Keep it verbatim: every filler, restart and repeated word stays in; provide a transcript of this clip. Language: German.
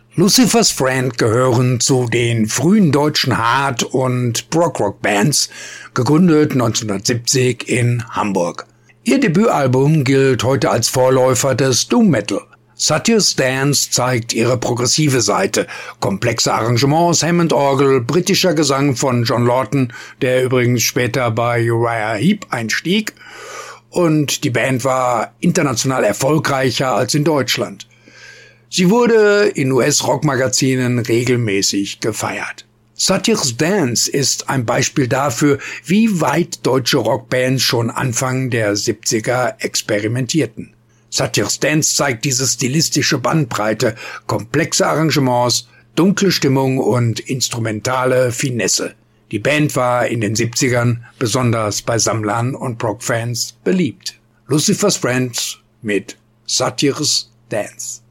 Lucifer's Friend gehören zu den frühen deutschen Hard- und Prog-Rock-Bands, gegründet neunzehnhundertsiebzig in Hamburg. Ihr Debütalbum gilt heute als Vorläufer des Doom Metal. Satyr's Dance zeigt ihre progressive Seite. Komplexe Arrangements, Hammond-Orgel, britischer Gesang von John Lawton, der übrigens später bei Uriah Heep einstieg. Und die Band war international erfolgreicher als in Deutschland. Sie wurde in U S-Rockmagazinen regelmäßig gefeiert. Satyr's Dance ist ein Beispiel dafür, wie weit deutsche Rockbands schon Anfang der siebziger experimentierten. Satyr's Dance zeigt diese stilistische Bandbreite, komplexe Arrangements, dunkle Stimmung und instrumentale Finesse. Die Band war in den siebzigern besonders bei Sammlern und Prog-Fans beliebt. Lucifer's Friend mit Satyr's Dance.